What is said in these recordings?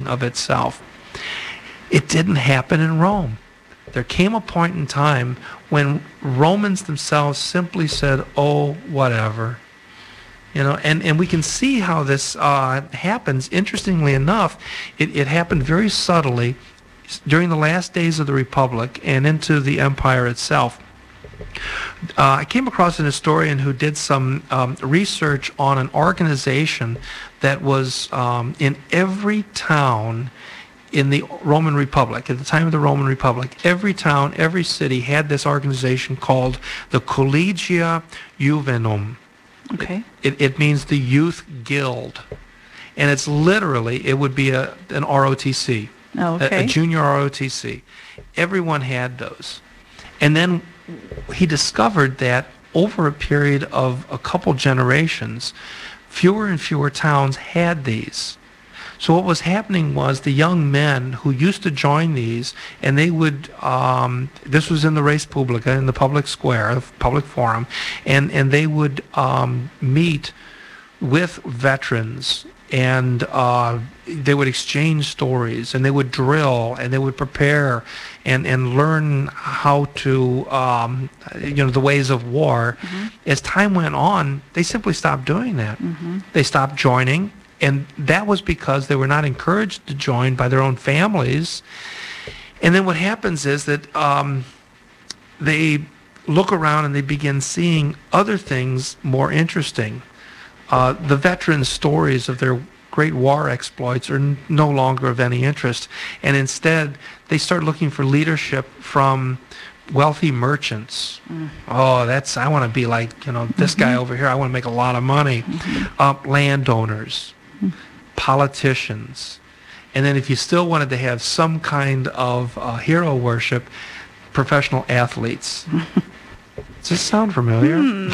of itself. It didn't happen in Rome. There came a point in time when Romans themselves simply said, oh, whatever. And we can see how this happens. Interestingly enough, it happened very subtly during the last days of the Republic and into the empire itself. I came across an historian who did some research on an organization that was in every town in the Roman Republic. At the time of the Roman Republic, every town, every city had this organization called the Collegia Juvenum. Okay. It means the Youth Guild. And it's literally, it would be an ROTC, a junior ROTC. Everyone had those. And then he discovered that over a period of a couple generations, fewer and fewer towns had these. So what was happening was the young men who used to join these, and they would, this was in the Res Publica, in the public square, the public forum, and they would meet with veterans, and they would exchange stories, and they would drill, and they would prepare and learn how to, the ways of war. Mm-hmm. As time went on, they simply stopped doing that. Mm-hmm. They stopped joining. And that was because they were not encouraged to join by their own families. And then what happens is that they look around and they begin seeing other things more interesting. The veterans' stories of their great war exploits are no longer of any interest. And instead, they start looking for leadership from wealthy merchants. Oh, I want to be like, this guy over here. I want to make a lot of money. Landowners. Politicians. And then if you still wanted to have some kind of hero worship, professional athletes. Does this sound familiar?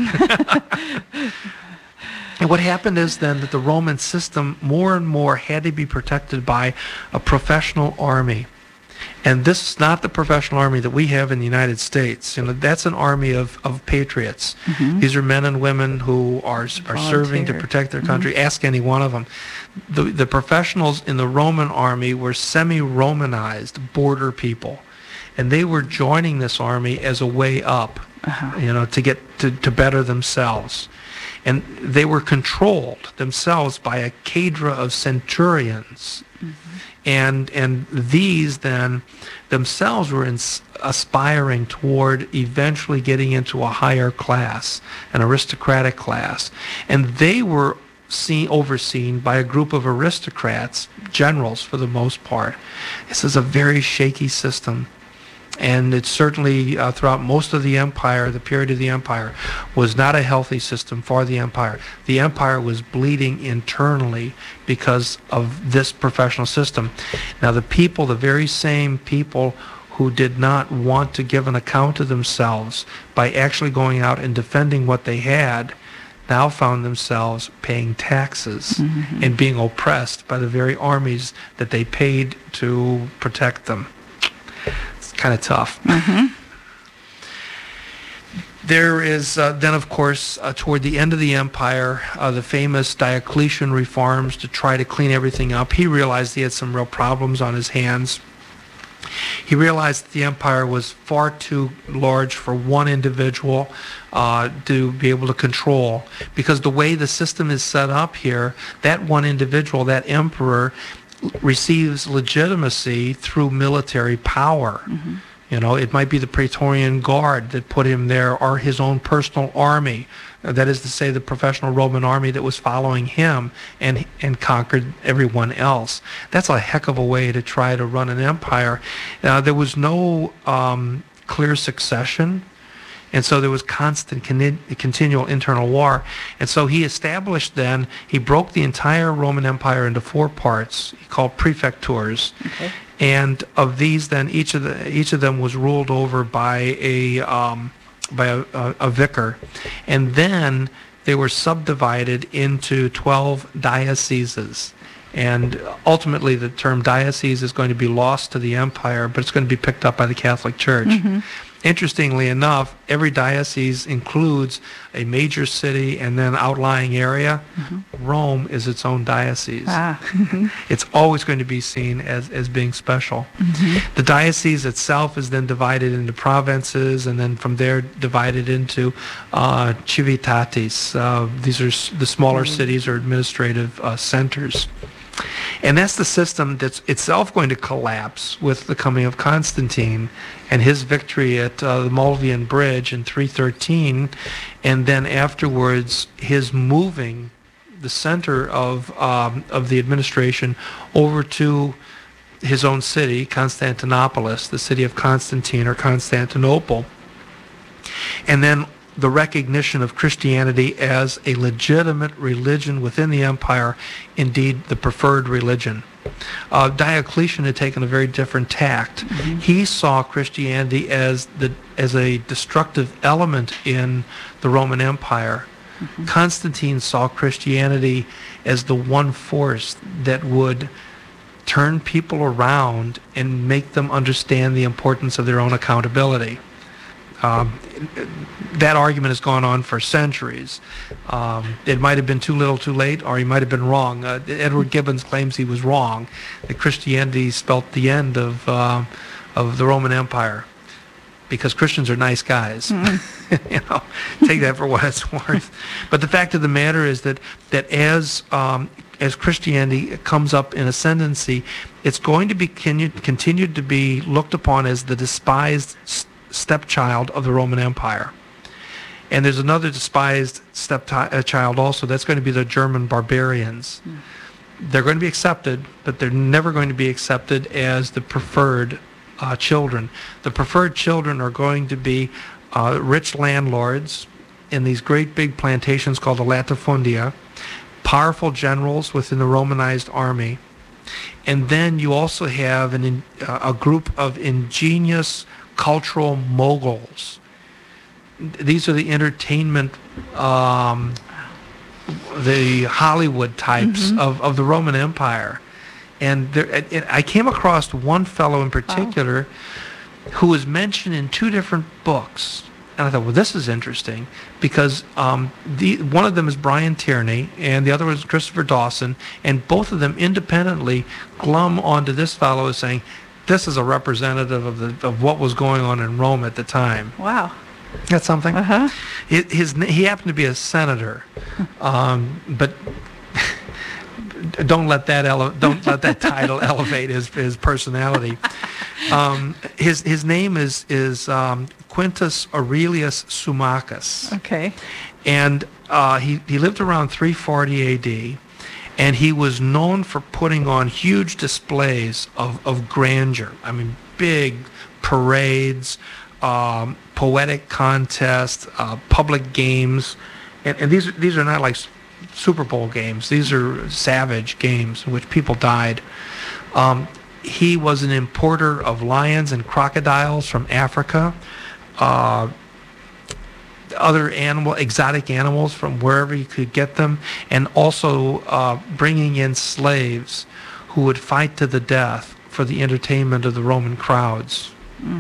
And what happened is then that the Roman system more and more had to be protected by a professional army. And this is not the professional army that we have in the United States. That's an army of patriots. Mm-hmm. These are men and women who are serving to protect their country. Mm-hmm. Ask any one of them. The professionals in the Roman army were semi-Romanized border people. And they were joining this army as a way up, to get to better themselves. And they were controlled themselves by a cadre of centurions. Mm-hmm. And these then themselves were aspiring toward eventually getting into a higher class, an aristocratic class. And they were overseen by a group of aristocrats, generals for the most part. This is a very shaky system. And it certainly, throughout most of the empire, the period of the empire, was not a healthy system for the empire. The empire was bleeding internally because of this professional system. Now, the very same people who did not want to give an account of themselves by actually going out and defending what they had, now found themselves paying taxes mm-hmm. and being oppressed by the very armies that they paid to protect them. Kind of tough. Mm-hmm. There is then, of course, toward the end of the empire, the famous Diocletian reforms to try to clean everything up. He realized he had some real problems on his hands. He realized that the empire was far too large for one individual to be able to control, because the way the system is set up here, that one individual, that emperor, receives legitimacy through military power. Mm-hmm. It might be the Praetorian Guard that put him there, or his own personal army. That is to say, the professional Roman army that was following him and conquered everyone else. That's a heck of a way to try to run an empire. There was no clear succession. And so there was constant, continual internal war. And so he broke the entire Roman Empire into 4 parts, he called prefectures. Okay. And of these, then, each of them was ruled over by a vicar. And then they were subdivided into 12 dioceses. And ultimately, the term diocese is going to be lost to the empire, but it's going to be picked up by the Catholic Church. Mm-hmm. interestingly enough, every diocese includes a major city and then outlying area. Rome is its own diocese. It's always going to be seen as being special. The diocese itself is then divided into provinces, and then from there divided into civitates. These are the smaller cities or administrative centers. And that's the system that's itself going to collapse with the coming of Constantine and his victory at the Mulvian Bridge in 313, and then afterwards his moving the center of the administration over to his own city, Constantinopolis, the city of Constantine or Constantinople, and then the recognition of Christianity as a legitimate religion within the empire, indeed the preferred religion. Diocletian had taken a very different tact. He saw Christianity as a destructive element in the Roman Empire. Constantine saw Christianity as the one force that would turn people around and make them understand the importance of their own accountability. That argument has gone on for centuries. It might have been too little too late, or he might have been wrong. Edward Gibbons claims he was wrong, that Christianity spelt the end of the Roman Empire, because Christians are nice guys. Take that for what it's worth. But the fact of the matter is that as Christianity comes up in ascendancy, it's going to be continued to be looked upon as the despised stepchild of the Roman Empire. And there's another despised stepchild also. That's going to be the German barbarians. They're going to be accepted, but they're never going to be accepted as the preferred children. The preferred children are going to be rich landlords in these great big plantations called the latifundia, powerful generals within the Romanized army, and then you also have a group of ingenious cultural moguls. These are the entertainment, the Hollywood types of the Roman Empire. And I came across one fellow in particular who was mentioned in two different books. And I thought, well, this is interesting, because one of them is Brian Tierney, and the other was Christopher Dawson, and both of them independently glum onto this fellow as saying, this is a representative of what was going on in Rome at the time. Wow. That's something. He happened to be a senator, but don't let that title elevate his personality. His name is Quintus Aurelius Symmachus. Okay. And he lived around 340 A.D., and he was known for putting on huge displays of grandeur. I mean, big parades, poetic contests, public games, and these are not like Super Bowl games. These are savage games in which people died. He was an importer of lions and crocodiles from Africa, other exotic animals from wherever you could get them, and also bringing in slaves who would fight to the death for the entertainment of the Roman crowds.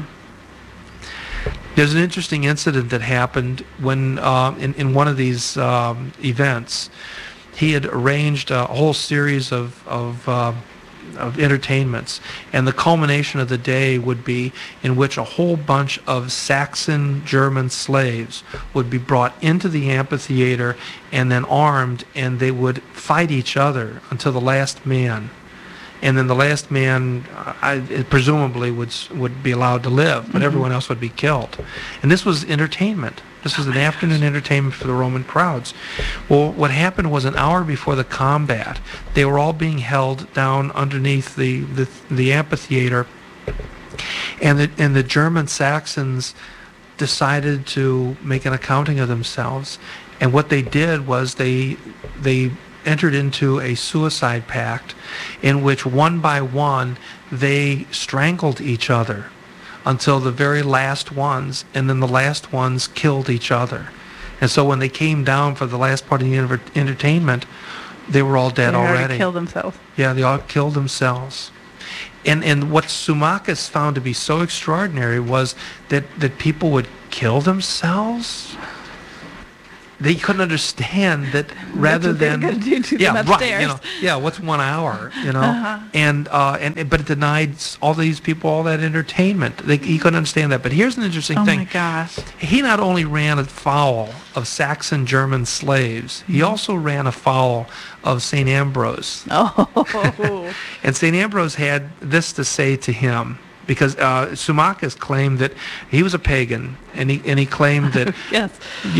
There's an interesting incident that happened when in one of these events, he had arranged a whole series of entertainments, and the culmination of the day would be in which a whole bunch of Saxon German slaves would be brought into the amphitheater and then armed, and they would fight each other until the last man. And then the last man presumably would be allowed to live, but everyone else would be killed. And this was entertainment. This was an afternoon entertainment for the Roman crowds. Well, what happened was, an hour before the combat, they were all being held down underneath the amphitheater, and the German Saxons decided to make an accounting of themselves. And what they did was they entered into a suicide pact in which one by one they strangled each other until the very last ones, and then the last ones killed each other. And so when they came down for the last part of the entertainment, they were all dead already. They killed themselves. Yeah, they all killed themselves. And what Symmachus found to be so extraordinary was that people would kill themselves. They couldn't understand that rather than do to them upstairs. Right, what's 1 hour, and but it denied all these people all that entertainment. He couldn't understand that. But here's an interesting thing. Oh my gosh! He not only ran afoul of Saxon German slaves, he also ran afoul of St. Ambrose. Oh. And St. Ambrose had this to say to him. Because Symmachus claimed that he was a pagan, and he claimed that yes,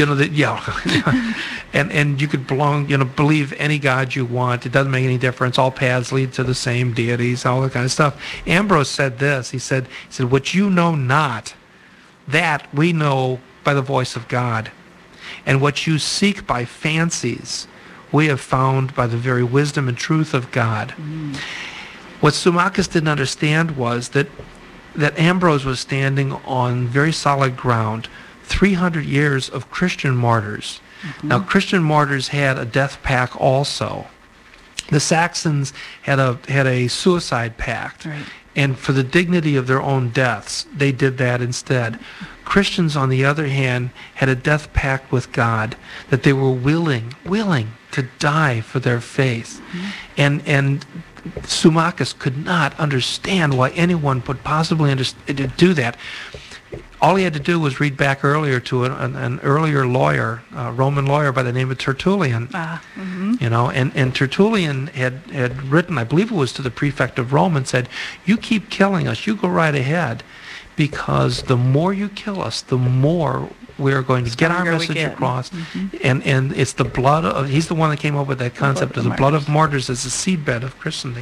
and you could believe any god you want. It doesn't make any difference. All paths lead to the same deities, all that kind of stuff. Ambrose said this. He said, "What you know not, that we know by the voice of God, and what you seek by fancies, we have found by the very wisdom and truth of God." What Symmachus didn't understand was that Ambrose was standing on very solid ground, 300 years of Christian martyrs. Now, Christian martyrs had a death pact also. The Saxons had a suicide pact, right. And for the dignity of their own deaths, they did that instead. Christians, on the other hand, had a death pact with God, that they were willing to die for their faith. And Symmachus could not understand why anyone would possibly do that. All he had to do was read back earlier to an earlier lawyer, a Roman lawyer by the name of Tertullian. And Tertullian had written, I believe it was to the prefect of Rome, and said, "You keep killing us, you go right ahead, because the more you kill us, the more we're going to get our message across." And it's the blood of, he's the one that came up with that concept of the blood of martyrs as the seedbed of Christendom.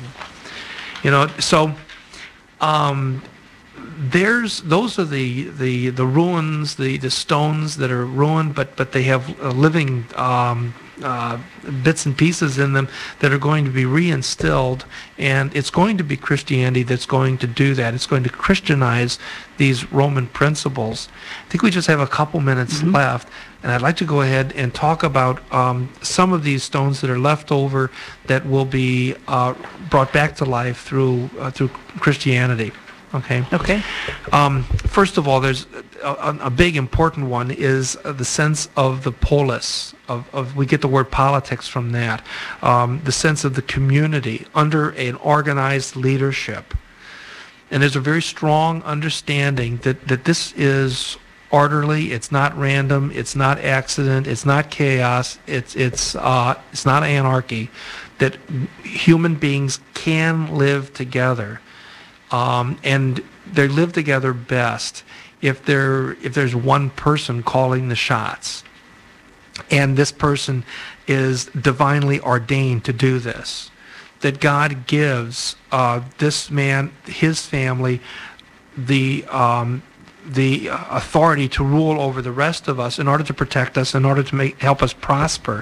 Those are the ruins, the stones that are ruined, but they have living bits and pieces in them that are going to be reinstilled, and it's going to be Christianity that's going to do that. It's going to Christianize these Roman principles. I think we just have a couple minutes left, and I'd like to go ahead and talk about some of these stones that are left over that will be brought back to life through Christianity. Okay. First of all, there's a big important one is the sense of the polis. We get the word politics from that. The sense of the community under an organized leadership. And there's a very strong understanding that this is orderly. It's not random. It's not accident. It's not chaos. It's not anarchy. That human beings can live together. And they live together best if there's one person calling the shots, and this person is divinely ordained to do this. That God gives this man, his family, the authority to rule over the rest of us in order to protect us, in order to help us prosper.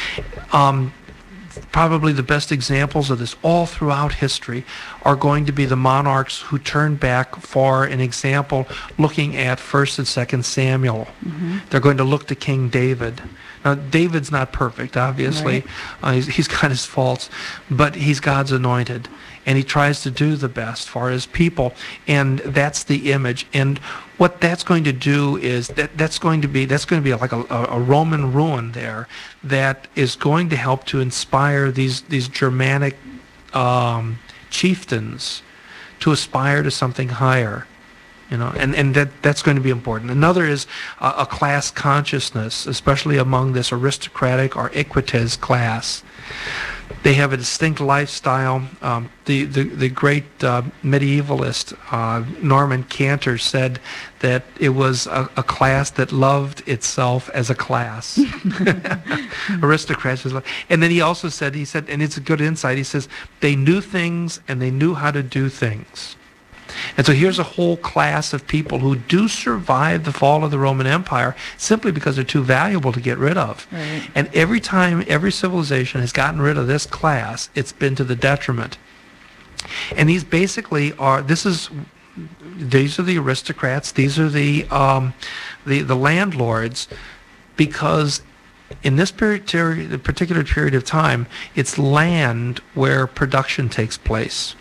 Probably the best examples of this all throughout history are going to be the monarchs who turned back for an example, looking at 1st and 2nd Samuel. They're going to look to King David. Now, David's not perfect, obviously. Right. He's got his faults, but he's God's anointed, and he tries to do the best for his people, and that's the image. And what that's going to do is that's going to be like a Roman ruin there that is going to help to inspire these Germanic chieftains to aspire to something higher. And that's going to be important. Another is a class consciousness, especially among this aristocratic or equites class. They have a distinct lifestyle. The great medievalist Norman Cantor said that it was a class that loved itself as a class. Aristocrats. And then he also said, and it's a good insight, he says, they knew things and they knew how to do things. And so here's a whole class of people who do survive the fall of the Roman Empire simply because they're too valuable to get rid of. Right. And every time every civilization has gotten rid of this class, it's been to the detriment. And these basically these are the aristocrats, these are the landlords, because in this particular period of time, it's land where production takes place.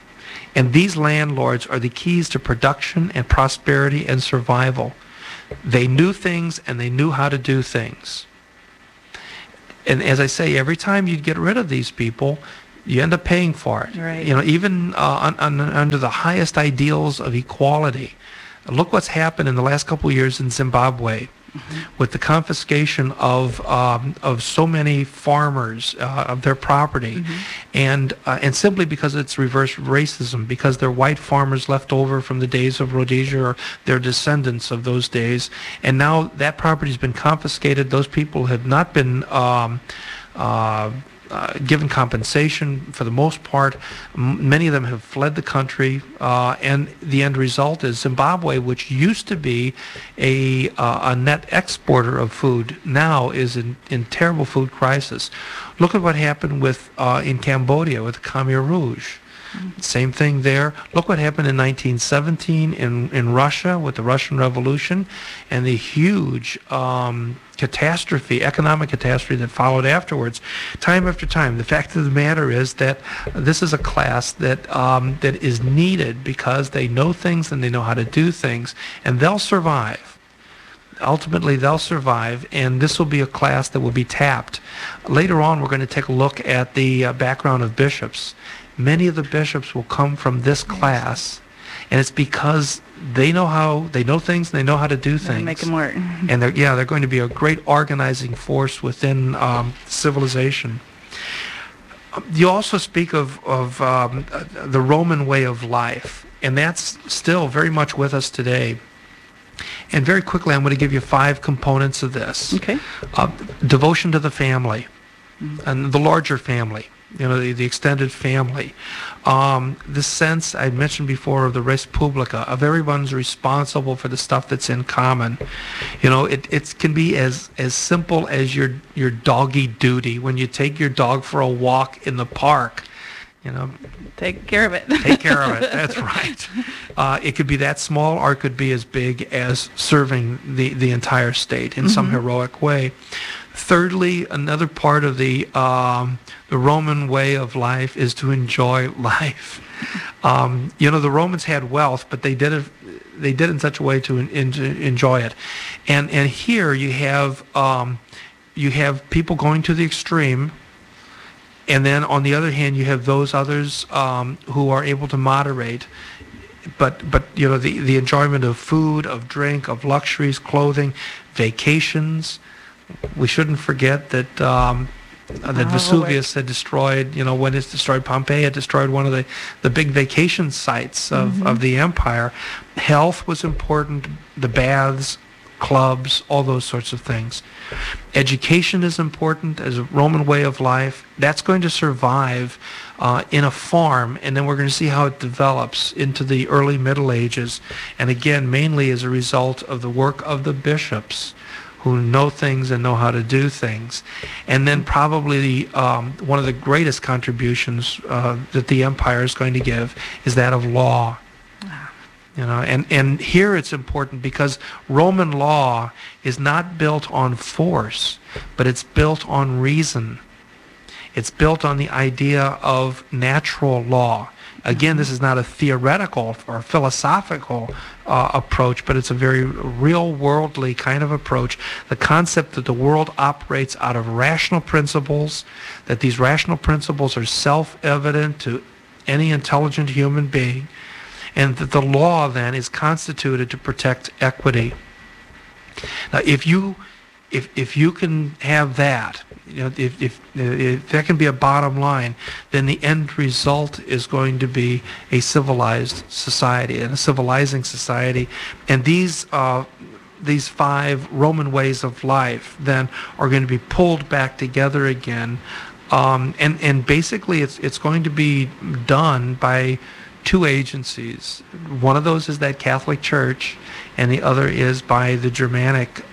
And these landlords are the keys to production and prosperity and survival. They knew things and they knew how to do things. And as I say, every time you get rid of these people, you end up paying for it. Right. Even under the highest ideals of equality. Look what's happened in the last couple of years in Zimbabwe. With the confiscation of so many farmers of their property, and simply because it's reverse racism, because they're white farmers left over from the days of Rhodesia or their descendants of those days, and now that property's been confiscated. Those people have not been given compensation for the most part. Many of them have fled the country, and the end result is Zimbabwe, which used to be a net exporter of food, now is in terrible food crisis. Look at what happened with in Cambodia with the Khmer Rouge. Same thing there. Look what happened in 1917 in Russia with the Russian Revolution and the huge economic catastrophe that followed afterwards. Time after time, the fact of the matter is that this is a class that is needed because they know things and they know how to do things, and they'll survive. Ultimately, they'll survive, and this will be a class that will be tapped. Later on, we're going to take a look at the background of bishops. Many of the bishops will come from this class, and it's because they know things and they know how to do things. Make them work. And they're going to be a great organizing force within civilization. You also speak of the Roman way of life, and that's still very much with us today. And very quickly, I'm going to give you 5 components of this. Okay. Devotion to the family, and the larger family. The extended family. The sense I mentioned before of the res publica, of everyone's responsible for the stuff that's in common. It can be as simple as your doggy duty when you take your dog for a walk in the park. Take care of it. Take care of it. That's right. It could be that small, or it could be as big as serving the entire state in some heroic way. Thirdly, another part of the Roman way of life is to enjoy life. The Romans had wealth, but they did it in such a way to enjoy it. And here you have people going to the extreme. And then on the other hand, you have those others who are able to moderate, but the enjoyment of food, of drink, of luxuries, clothing, vacations. We shouldn't forget that Vesuvius had destroyed, when it destroyed Pompeii, it destroyed one of the big vacation sites of the empire. Health was important, the baths, clubs, all those sorts of things. Education is important as a Roman way of life. That's going to survive in a farm, and then we're going to see how it develops into the early Middle Ages. And again, mainly as a result of the work of the bishops who know things and know how to do things. And then probably one of the greatest contributions that the empire is going to give is that of law. And here it's important because Roman law is not built on force, but it's built on reason. It's built on the idea of natural law. Again, this is not a theoretical or philosophical approach, but it's a very real worldly kind of approach. The concept that the world operates out of rational principles, that these rational principles are self-evident to any intelligent human being, and that the law then is constituted to protect equity. Now, if you can have that, if that can be a bottom line, then the end result is going to be a civilized society and a civilizing society. And these 5 Roman ways of life then are going to be pulled back together again, and basically it's going to be done by 2 agencies. One of those is that Catholic Church, and the other is by the Germanic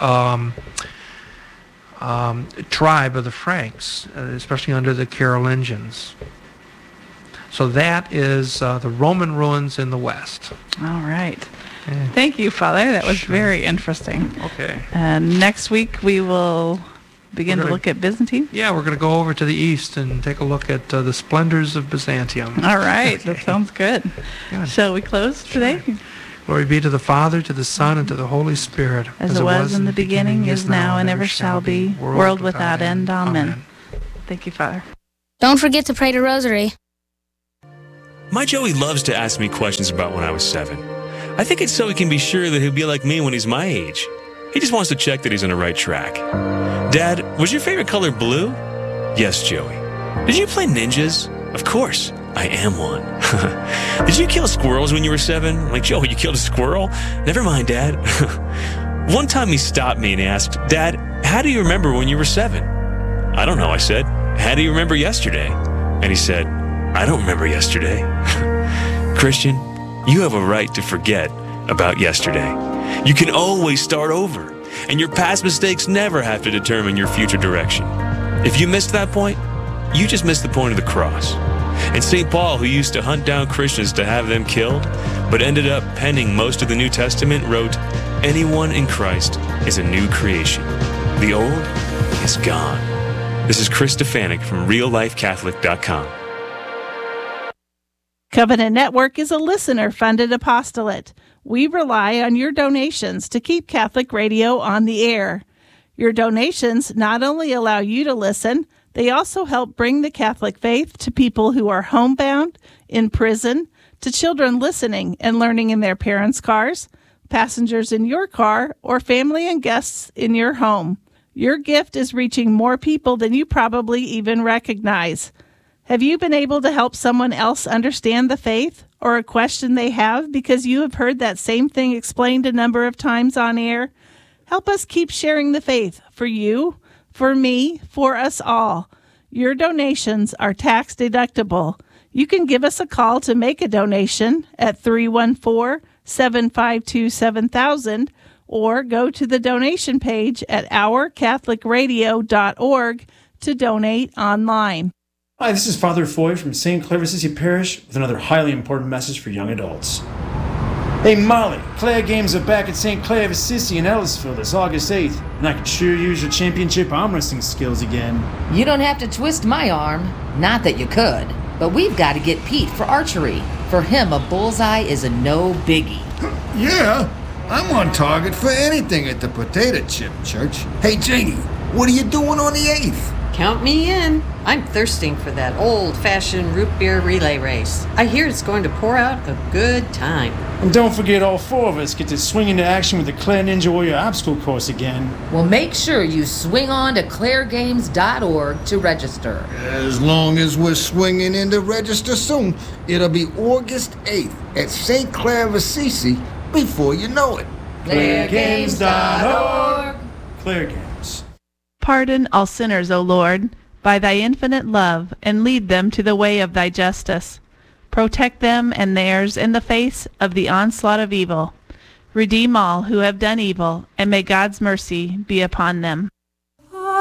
tribe of the Franks, especially under the Carolingians. So that is the Roman ruins in the West. All right. Thank you, Father. That was very interesting. Okay. And next week we will begin to look at Byzantine? Yeah, we're going to go over to the east and take a look at the splendors of Byzantium. All right, that sounds good. Shall we close today? Glory be to the Father, to the Son, and to the Holy Spirit. As it was in the beginning, is now, and ever shall be, world without end. Amen. Thank you, Father. Don't forget to pray the rosary. My Joey loves to ask me questions about when I was 7. I think it's so he can be sure that he'll be like me when he's my age. He just wants to check that he's on the right track. Dad, was your favorite color blue? Yes, Joey. Did you play ninjas? Of course. I am one. Did you kill squirrels when you were 7? Like, Joey, you killed a squirrel? Never mind, Dad. One time he stopped me and asked, Dad, how do you remember when you were 7? I don't know, I said. How do you remember yesterday? And he said, I don't remember yesterday. Christian, you have a right to forget about yesterday. You can always start over, and your past mistakes never have to determine your future direction. If you missed that point, you just missed the point of the cross. And St. Paul, who used to hunt down Christians to have them killed, but ended up penning most of the New Testament, wrote, anyone in Christ is a new creation. The old is gone. This is Chris Stefanik from reallifecatholic.com. Covenant Network is a listener-funded apostolate. We rely on your donations to keep Catholic radio on the air. Your donations not only allow you to listen, they also help bring the Catholic faith to people who are homebound, in prison, to children listening and learning in their parents' cars, passengers in your car, or family and guests in your home. Your gift is reaching more people than you probably even recognize. Have you been able to help someone else understand the faith or a question they have because you have heard that same thing explained a number of times on air? Help us keep sharing the faith for you, for me, for us all. Your donations are tax deductible. You can give us a call to make a donation at 314-752-7000 or go to the donation page at ourcatholicradio.org to donate online. Hi, this is Father Foy from St. Clair of Assisi Parish with another highly important message for young adults. Hey Molly, Claire games are back at St. Clair of Assisi in Ellisville this August 8th, and I could sure use your championship arm wrestling skills again. You don't have to twist my arm. Not that you could. But we've got to get Pete for archery. For him, a bullseye is a no biggie. Yeah, I'm on target for anything at the Potato Chip Church. Hey Janie, what are you doing on the 8th? Count me in. I'm thirsting for that old-fashioned root beer relay race. I hear it's going to pour out a good time. And don't forget all 4 of us get to swing into action with the Claire Ninja Warrior obstacle course again. Well, make sure you swing on to clairegames.org to register. As long as we're swinging in to register soon, it'll be August 8th at St. Clair of Assisi before you know it. clairegames.org. Claire Games. Pardon all sinners, O Lord, by thy infinite love, and lead them to the way of thy justice. Protect them and theirs in the face of the onslaught of evil. Redeem all who have done evil, and may God's mercy be upon them.